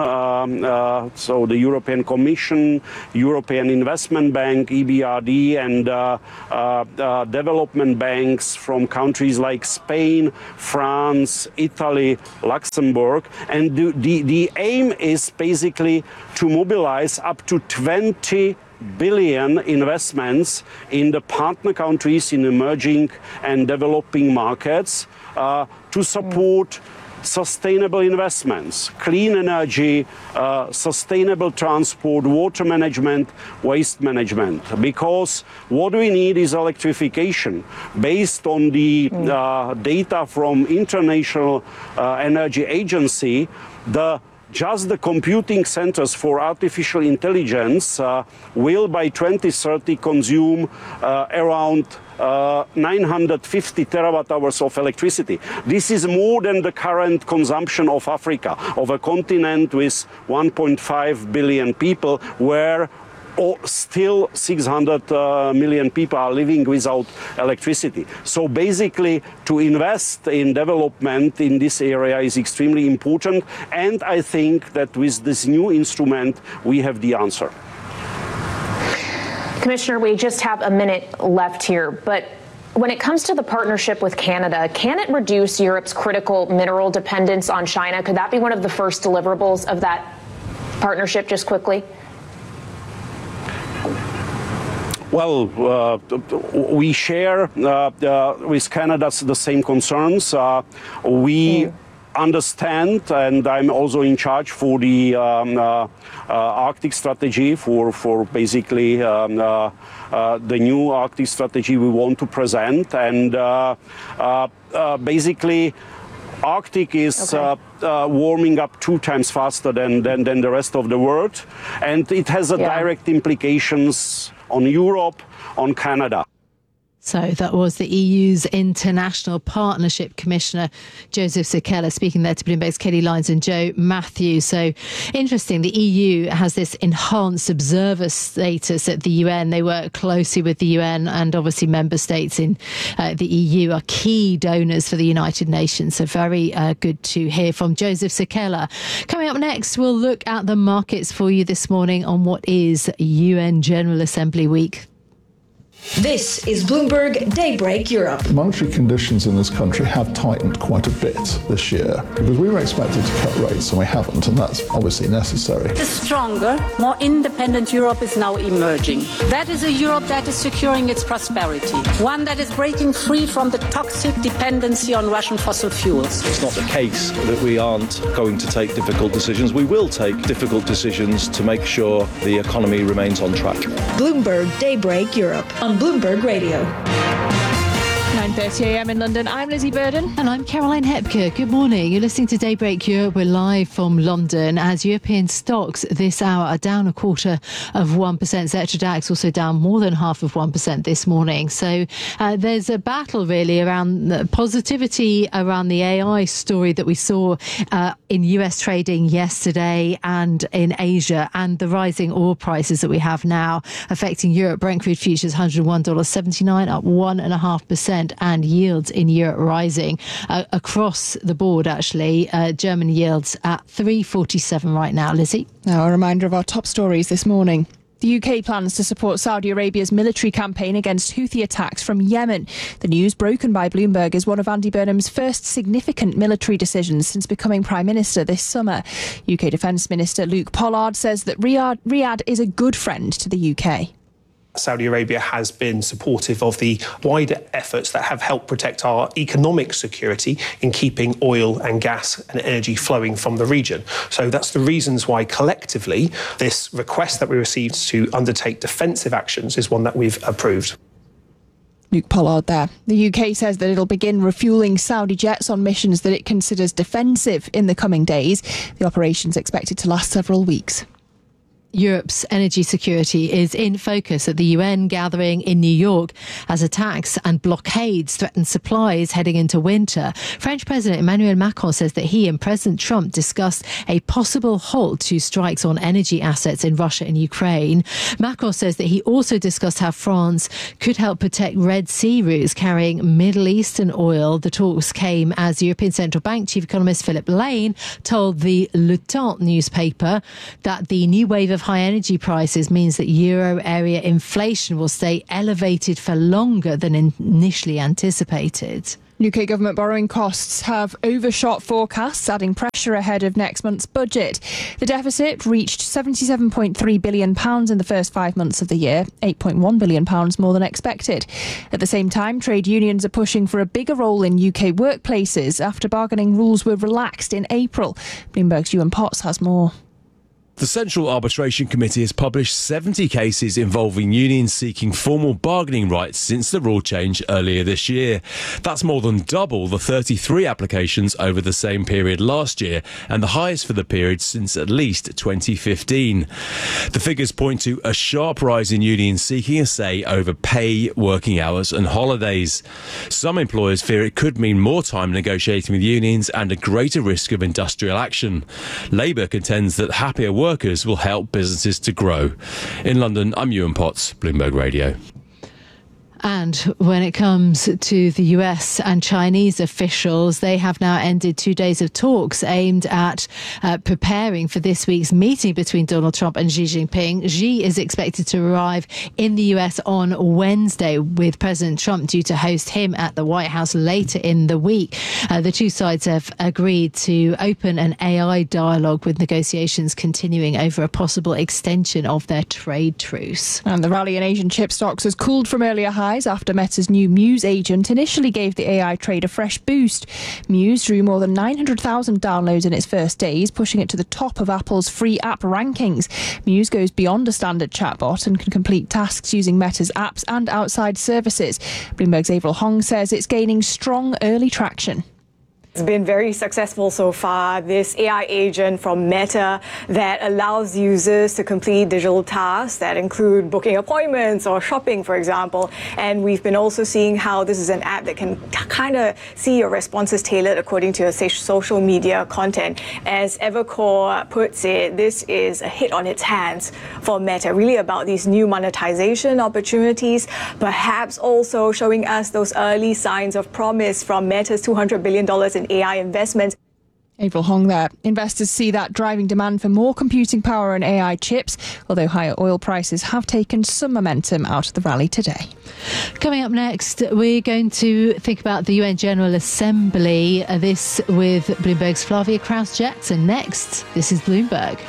so the European Commission, European Investment Bank, EBRD, and development banks from countries like Spain, France, Italy, Luxembourg. And the aim is basically to mobilize up to 20 billion investments in the partner countries in emerging and developing markets to support sustainable investments, clean energy, sustainable transport, water management, waste management. Because what we need is electrification. Based on the data from International Energy Agency, just the computing centers for artificial intelligence will by 2030 consume around 950 terawatt hours of electricity. This is more than the current consumption of Africa, of a continent with 1.5 billion people, where still 600 million people are living without electricity. So basically, to invest in development in this area is extremely important. And I think that with this new instrument, we have the answer. Commissioner, we just have a minute left here, but when it comes to the partnership with Canada, can it reduce Europe's critical mineral dependence on China? Could that be one of the first deliverables of that partnership, just quickly? Well, we share with Canada the same concerns. We understand, and I'm also in charge for the Arctic strategy, for basically the new Arctic strategy we want to present. And basically, Arctic is warming up 2 times faster than the rest of the world, and it has a direct implications on Europe, on Canada. So that was the EU's International Partnership Commissioner, Joseph Sikela, speaking there to Bloomberg's Kelly Lyons and Joe Matthews. So interesting, the EU has this enhanced observer status at the UN. They work closely with the UN, and obviously member states in the EU are key donors for the United Nations. So very good to hear from Joseph Sikela. Coming up next, we'll look at the markets for you this morning on what is UN General Assembly Week. This is Bloomberg Daybreak Europe. Monetary conditions in this country have tightened quite a bit this year because we were expected to cut rates and we haven't, and that's obviously necessary. A stronger, more independent Europe is now emerging. That is a Europe that is securing its prosperity, one that is breaking free from the toxic dependency on Russian fossil fuels. It's not the case that we aren't going to take difficult decisions. We will take difficult decisions to make sure the economy remains on track. Bloomberg Daybreak Europe on Bloomberg Radio. 9:30 a.m. in London. I'm Lizzie Burden. And I'm Caroline Hepker. Good morning. You're listening to Daybreak Europe. We're live from London as European stocks this hour are down 0.25%. Xetra DAX also down more than 0.5% this morning. So there's a battle really around the positivity around the AI story that we saw in US trading yesterday and in Asia, and the rising oil prices that we have now affecting Europe. Brent crude futures $101.79, up 1.5%. and yields in Europe rising across the board, actually. German yields at 3.47 right now. Lizzie? Now, a reminder of our top stories this morning. The UK plans to support Saudi Arabia's military campaign against Houthi attacks from Yemen. The news, broken by Bloomberg, is one of Andy Burnham's first significant military decisions since becoming Prime Minister this summer. UK Defence Minister Luke Pollard says that Riyadh is a good friend to the UK. Saudi Arabia has been supportive of the wider efforts that have helped protect our economic security in keeping oil and gas and energy flowing from the region. So that's the reasons why collectively this request that we received to undertake defensive actions is one that we've approved. Luke Pollard there. The UK says that it'll begin refuelling Saudi jets on missions that it considers defensive in the coming days. The operation's expected to last several weeks. Europe's energy security is in focus at the UN gathering in New York as attacks and blockades threaten supplies heading into winter. French President Emmanuel Macron says that he and President Trump discussed a possible halt to strikes on energy assets in Russia and Ukraine. Macron says that he also discussed how France could help protect Red Sea routes carrying Middle Eastern oil. The talks came as European Central Bank Chief Economist Philip Lane told the Le Temps newspaper that the new wave of high energy prices means that euro area inflation will stay elevated for longer than initially anticipated. UK government borrowing costs have overshot forecasts, adding pressure ahead of next month's budget. The deficit reached £77.3 billion in the first 5 months of the year, £8.1 billion more than expected. At the same time, trade unions are pushing for a bigger role in UK workplaces after bargaining rules were relaxed in April. Bloomberg's Ewan Potts has more. The Central Arbitration Committee has published 70 cases involving unions seeking formal bargaining rights since the rule change earlier this year. That's more than double the 33 applications over the same period last year and the highest for the period since at least 2015. The figures point to a sharp rise in unions seeking a say over pay, working hours and holidays. Some employers fear it could mean more time negotiating with unions and a greater risk of industrial action. Labour contends that happier workers will help businesses to grow. In London, I'm Ewan Potts, Bloomberg Radio. And when it comes to the US and Chinese officials, they have now ended 2 days of talks aimed at preparing for this week's meeting between Donald Trump and Xi Jinping. Xi is expected to arrive in the US on Wednesday, with President Trump due to host him at the White House later in the week. The two sides have agreed to open an AI dialogue, with negotiations continuing over a possible extension of their trade truce. And the rally in Asian chip stocks has cooled from earlier highs after Meta's new Muse agent initially gave the AI trade a fresh boost. Muse drew more than 900,000 downloads in its first days, pushing it to the top of Apple's free app rankings. Muse goes beyond a standard chatbot and can complete tasks using Meta's apps and outside services. Bloomberg's Avril Hong says it's gaining strong early traction. It's been very successful so far, this AI agent from Meta that allows users to complete digital tasks that include booking appointments or shopping, for example. And we've been also seeing how this is an app that can kind of see your responses tailored according to your social media content. As Evercore puts it, this is a hit on its hands for Meta, really about these new monetization opportunities, perhaps also showing us those early signs of promise from Meta's $200 billion in AI investments. Avril Hong there. Investors see that driving demand for more computing power and AI chips, although higher oil prices have taken some momentum out of the rally today. Coming up next, we're going to think about the UN General Assembly. This with Bloomberg's Flavia Krause-Jackson. Next, this is Bloomberg.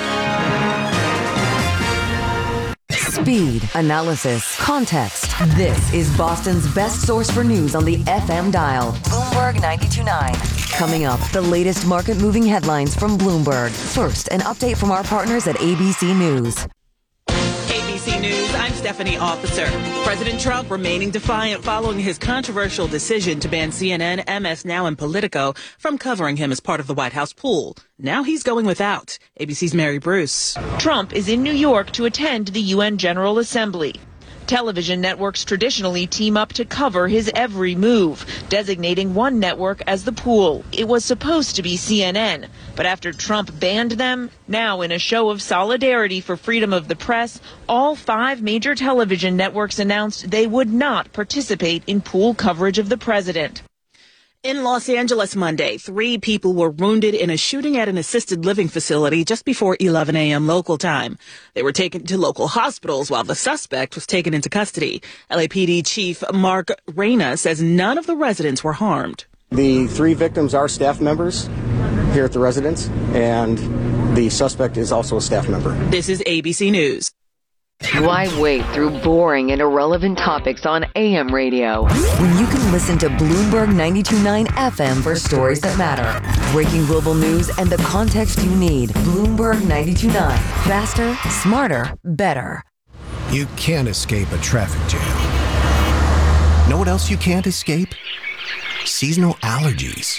Speed, analysis, context. This is Boston's best source for news on the FM dial. Bloomberg 92.9. Coming up, the latest market-moving headlines from Bloomberg. First, an update from our partners at ABC News. ABC News, I'm Stephanie Officer. President Trump remaining defiant following his controversial decision to ban CNN, MS Now, and Politico from covering him as part of the White House pool. Now he's going without. ABC's Mary Bruce. Trump is in New York to attend the UN General Assembly. Television networks traditionally team up to cover his every move, designating one network as the pool. It was supposed to be CNN, but after Trump banned them, now in a show of solidarity for freedom of the press, all 5 major television networks announced they would not participate in pool coverage of the president. In Los Angeles Monday, 3 people were wounded in a shooting at an assisted living facility just before 11 a.m. local time. They were taken to local hospitals while the suspect was taken into custody. LAPD Chief Mark Reyna says none of the residents were harmed. The 3 victims are staff members here at the residence, and the suspect is also a staff member. This is ABC News. Why wade through boring and irrelevant topics on AM radio when you can listen to Bloomberg 92.9 FM for stories that matter? Breaking global news and the context you need. Bloomberg 92.9. Faster, smarter, better. You can't escape a traffic jam. Know what else you can't escape? Seasonal allergies.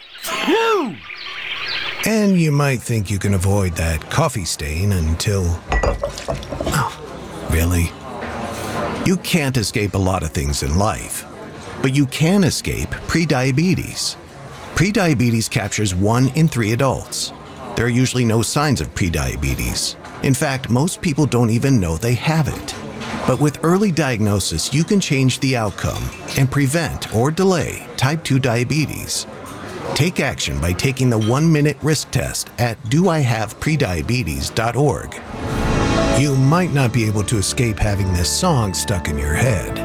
And you might think you can avoid that coffee stain until... Oh, really? You can't escape a lot of things in life, but you can escape prediabetes. Prediabetes captures 1 in 3 adults. There are usually no signs of prediabetes. In fact, most people don't even know they have it. But with early diagnosis, you can change the outcome and prevent or delay type 2 diabetes. Take action by taking the 1-minute risk test at doihaveprediabetes.org. You might not be able to escape having this song stuck in your head,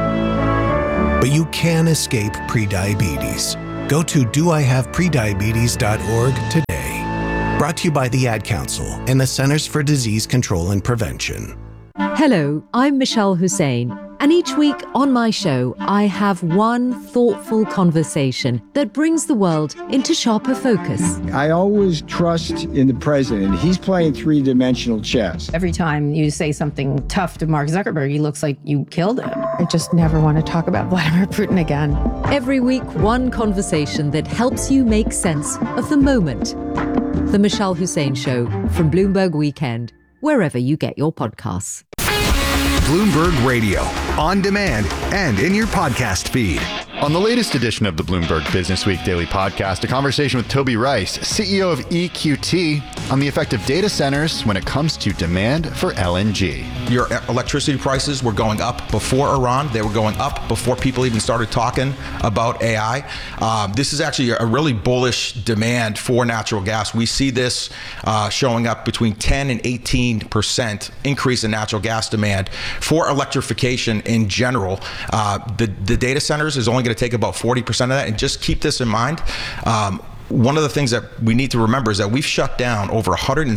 but you can escape prediabetes. Go to doihaveprediabetes.org today. Brought to you by the Ad Council and the Centers for Disease Control and Prevention. Hello, I'm Michelle Hussein, and each week on my show, I have one thoughtful conversation that brings the world into sharper focus. I always trust in the president. He's playing 3-dimensional chess. Every time you say something tough to Mark Zuckerberg, he looks like you killed him. I just never want to talk about Vladimir Putin again. Every week, one conversation that helps you make sense of the moment. The Michelle Hussein Show from Bloomberg Weekend, wherever you get your podcasts. Bloomberg Radio, on demand and in your podcast feed. On the latest edition of the Bloomberg Business Week Daily Podcast, a conversation with Toby Rice, CEO of EQT, on the effect of data centers when it comes to demand for LNG. Your electricity prices were going up before Iran. They were going up before people even started talking about AI. This is actually a really bullish demand for natural gas. We see this showing up between 10 and 18% increase in natural gas demand for electrification in general. The data centers is only going to take about 40% of that, and just keep this in mind. One of the things that we need to remember is that we've shut down over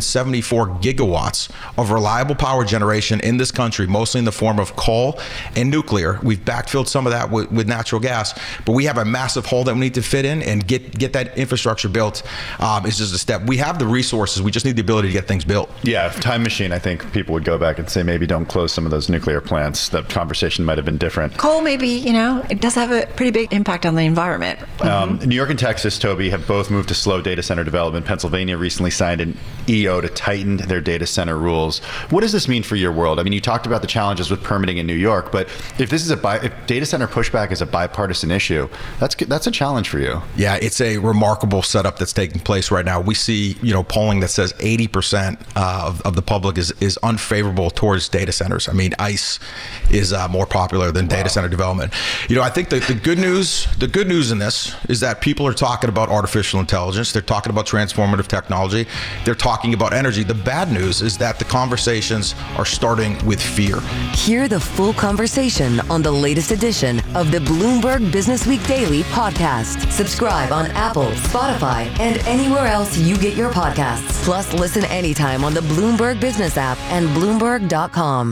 174 gigawatts of reliable power generation in this country, mostly in the form of coal and nuclear. We've backfilled some of that with natural gas, but we have a massive hole that we need to fit in, and get that infrastructure built is just a step. We have the resources. We just need the ability to get things built. Yeah, time machine, I think people would go back and say maybe don't close some of those nuclear plants. The conversation might have been different. Coal, maybe, it does have a pretty big impact on the environment. New York and Texas, Toby, have both moved to slow data center development. Pennsylvania recently signed an EO to tighten their data center rules. What does this mean for your world? I mean, you talked about the challenges with permitting in New York, but if this is if data center pushback is a bipartisan issue, that's a challenge for you. Yeah, it's a remarkable setup that's taking place right now. We see, polling that says 80% of the public is unfavorable towards data centers. I mean, ICE is more popular than data center development. I think the good news in this is that people are talking about artificial intelligence. They're talking about transformative technology. They're talking about energy. The bad news is that the conversations are starting with fear. Hear the full conversation on the latest edition of the Bloomberg Business Week Daily Podcast. Subscribe on Apple, Spotify, and anywhere else you get your podcasts. Plus, listen anytime on the Bloomberg Business app and Bloomberg.com.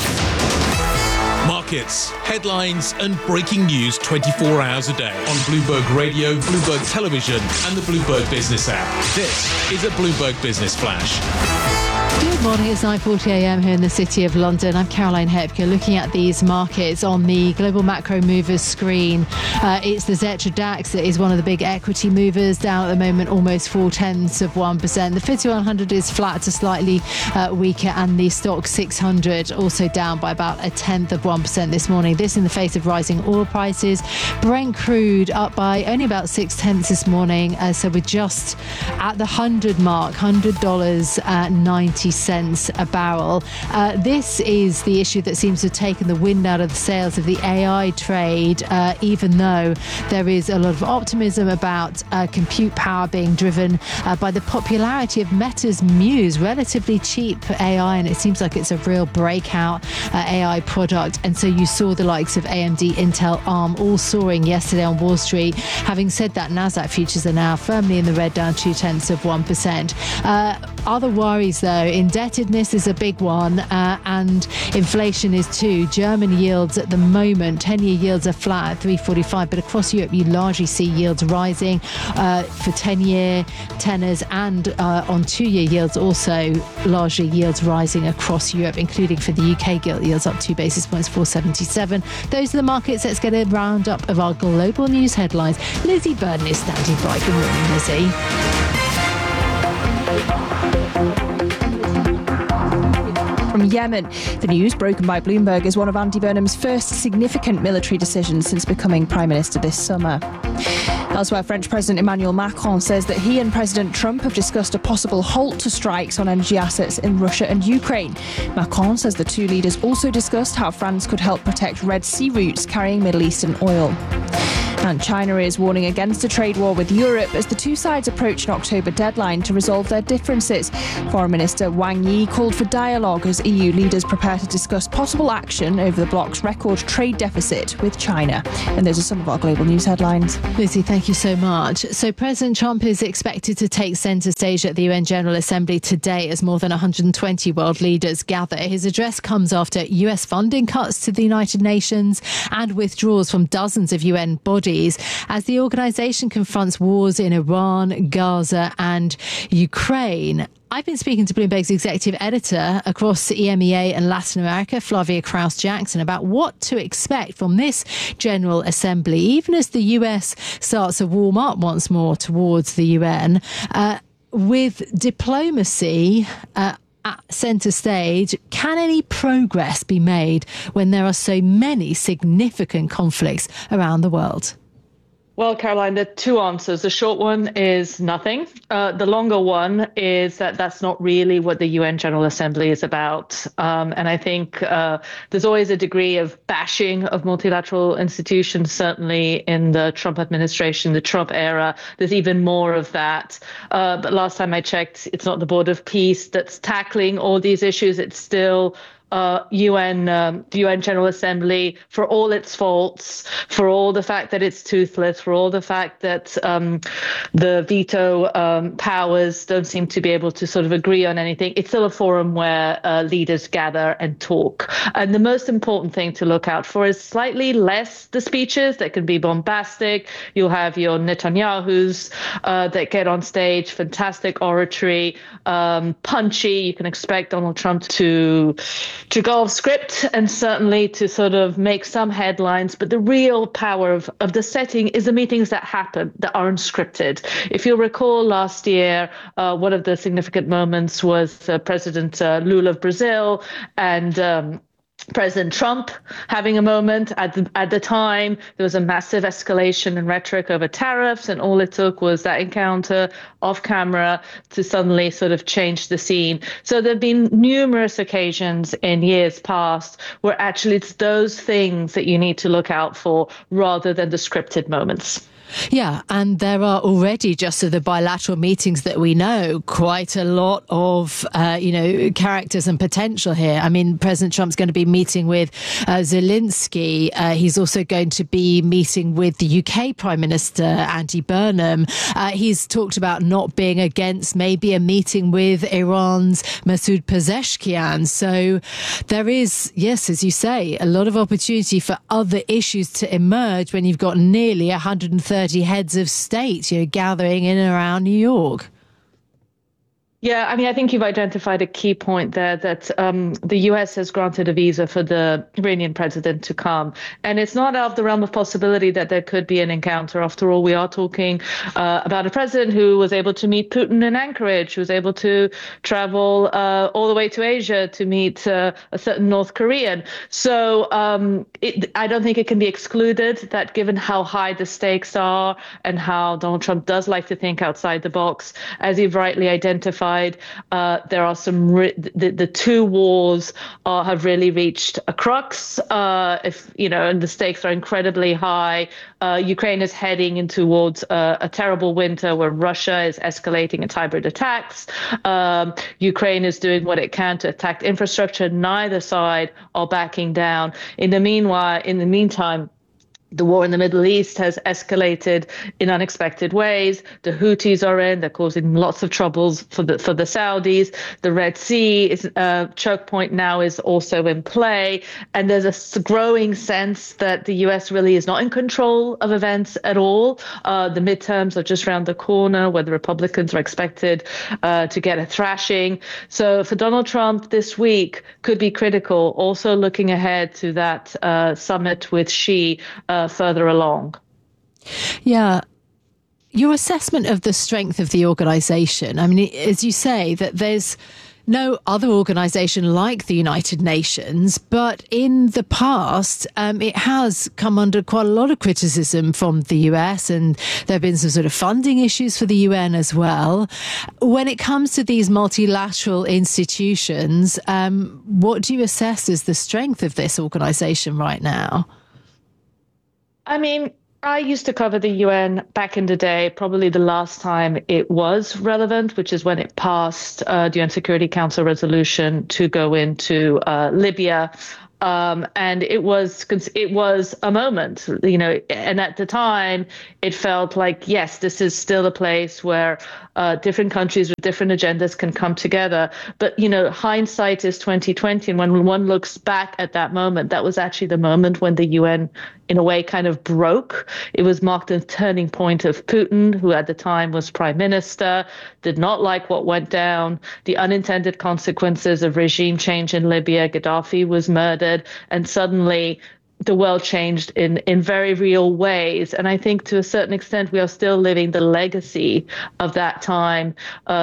Markets, headlines, and breaking news 24 hours a day on Bloomberg Radio, Bloomberg Television, and the Bloomberg Business app. This is a Bloomberg Business Flash. Good morning, it's 9:40 a.m. here in the City of London. I'm Caroline Hepker, looking at these markets on the global macro movers screen. It's the Xetra DAX that is one of the big equity movers, down at the moment almost 0.4%. The FTSE 100 is flat to slightly weaker, and the Stock 600 also down by about 0.1% this morning. This in the face of rising oil prices. Brent crude up by only about 0.6 this morning, so we're just at the 100 mark, $100.90 a barrel. This is the issue that seems to have taken the wind out of the sails of the AI trade, even though there is a lot of optimism about compute power being driven by the popularity of Meta's Muse, relatively cheap AI, and it seems like it's a real breakout AI product. And so you saw the likes of AMD, Intel, ARM all soaring yesterday on Wall Street. Having said that, Nasdaq futures are now firmly in the red, down 0.2%. Other worries, though, indebtedness is a big one, and inflation is too. German yields at the moment, 10-year yields are flat at 3.45, but across Europe you largely see yields rising for 10-year tenors, and on 2-year yields also largely yields rising across Europe, including for the UK gilt yields up 2 basis points, 4.77. Those are the markets. Let's get a roundup of our global news headlines. Lizzie Burden is standing by. Good morning, Lizzie. From Yemen, the news broken by Bloomberg is one of Andy Burnham's first significant military decisions since becoming Prime Minister this summer. Elsewhere, French President Emmanuel Macron says that he and President Trump have discussed a possible halt to strikes on energy assets in Russia and Ukraine. Macron says the two leaders also discussed how France could help protect Red Sea routes carrying Middle Eastern oil. And China is warning against a trade war with Europe as the two sides approach an October deadline to resolve their differences. Foreign Minister Wang Yi called for dialogue as EU leaders prepare to discuss possible action over the bloc's record trade deficit with China. And those are some of our global news headlines. Lucy, thank you so much. So President Trump is expected to take centre stage at the UN General Assembly today as more than 120 world leaders gather. His address comes after US funding cuts to the United Nations and withdrawals from dozens of UN bodies as the organisation confronts wars in Iran, Gaza and Ukraine. I've been speaking to Bloomberg's executive editor across EMEA and Latin America, Flavia Kraus-Jackson, about what to expect from this General Assembly, even as the US starts to warm up once more towards the UN. With diplomacy at centre stage, can any progress be made when there are so many significant conflicts around the world? Well, Caroline, there are two answers. The short one is nothing. The longer one is that that's not really what the UN General Assembly is about. And I think there's always a degree of bashing of multilateral institutions, certainly in the Trump administration, the Trump era. There's even more of that. But last time I checked, it's not the Board of Peace that's tackling all these issues. It's still the UN General Assembly, for all its faults, for all the fact that it's toothless, for all the fact that the veto powers don't seem to be able to sort of agree on anything. It's still a forum where leaders gather and talk. And the most important thing to look out for is slightly less the speeches that can be bombastic. You'll have your Netanyahus that get on stage, fantastic oratory, punchy. You can expect Donald Trump to go off script and certainly to sort of make some headlines. But the real power of the setting is the meetings that happen, that aren't scripted. If you'll recall last year, one of the significant moments was President Lula of Brazil and President Trump having a moment. At the time, there was a massive escalation in rhetoric over tariffs, and all it took was that encounter off camera to suddenly sort of change the scene. So there have been numerous occasions in years past where actually it's those things that you need to look out for rather than the scripted moments. Yeah, and there are already, just of the bilateral meetings that we know, quite a lot of, characters and potential here. I mean, President Trump's going to be meeting with Zelensky. He's also going to be meeting with the UK Prime Minister, Andy Burnham. He's talked about not being against maybe a meeting with Iran's Masoud Pezeshkian. So there is, yes, as you say, a lot of opportunity for other issues to emerge when you've got nearly 130 heads of state, gathering in and around New York. Yeah, I mean, I think you've identified a key point there that the US has granted a visa for the Iranian president to come. And it's not out of the realm of possibility that there could be an encounter. After all, we are talking about a president who was able to meet Putin in Anchorage, who was able to travel all the way to Asia to meet a certain North Korean. So I don't think it can be excluded that given how high the stakes are and how Donald Trump does like to think outside the box, as you've rightly identified, there are some the two wars have really reached a crux. And the stakes are incredibly high. Ukraine is heading in towards a terrible winter where Russia is escalating its hybrid attacks. Ukraine is doing what it can to attack infrastructure. Neither side are backing down. In the meantime, the war in the Middle East has escalated in unexpected ways. The Houthis are in; they're causing lots of troubles for the Saudis. The Red Sea choke point now is also in play, and there's a growing sense that the U.S. really is not in control of events at all. The midterms are just around the corner, where the Republicans are expected to get a thrashing. So for Donald Trump, this week could be critical. Also looking ahead to that summit with Xi. Further along. Yeah. Your assessment of the strength of the organisation, I mean, as you say, that there's no other organisation like the United Nations, but in the past, it has come under quite a lot of criticism from the US, and there have been some sort of funding issues for the UN as well. When it comes to these multilateral institutions, what do you assess as the strength of this organisation right now? I mean, I used to cover the UN back in the day, probably the last time it was relevant, which is when it passed the UN Security Council resolution to go into Libya. And it was a moment, and at the time it felt like, yes, this is still a place where different countries with different agendas can come together. But, hindsight is 2020. And when one looks back at that moment, that was actually the moment when the UN, in a way, kind of broke. It was marked a turning point of Putin, who at the time was prime minister, did not like what went down, the unintended consequences of regime change in Libya. Gaddafi was murdered, and suddenly the world changed in very real ways. And I think to a certain extent, we are still living the legacy of that time.